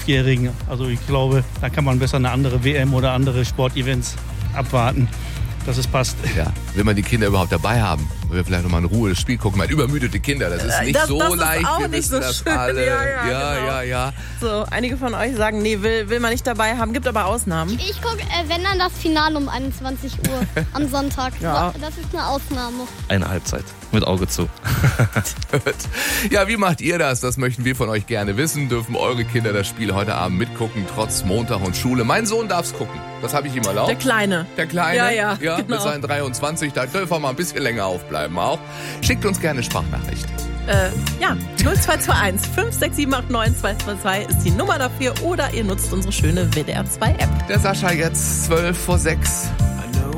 5-Jährigen. Also ich glaube, da kann man besser eine andere WM oder andere Sportevents abwarten, dass es passt. Ja, will man die Kinder überhaupt dabei haben? Will wir vielleicht nochmal in Ruhe das Spiel gucken? Mal übermüdete Kinder, das ist nicht so leicht. Ist auch wir nicht wissen so das schön. alle. Ja. Ja. So, einige von euch sagen, nee, will man nicht dabei haben, gibt aber Ausnahmen. Ich gucke, wenn dann das Finale um 21 Uhr am Sonntag. Ja. Das ist eine Ausnahme. Eine Halbzeit. Mit Auge zu. Ja, wie macht ihr das? Das möchten wir von euch gerne wissen. Dürfen eure Kinder das Spiel heute Abend mitgucken, trotz Montag und Schule? Mein Sohn darf es gucken. Das habe ich ihm erlaubt. Der Kleine. Der Kleine? Ja, Genau. Mit seinen 23. Da dürfen wir mal ein bisschen länger aufbleiben auch. Schickt uns gerne Sprachnachricht. 0221 56789 222 ist die Nummer dafür oder ihr nutzt unsere schöne WDR 2 App. Der Sascha jetzt 12 vor 6.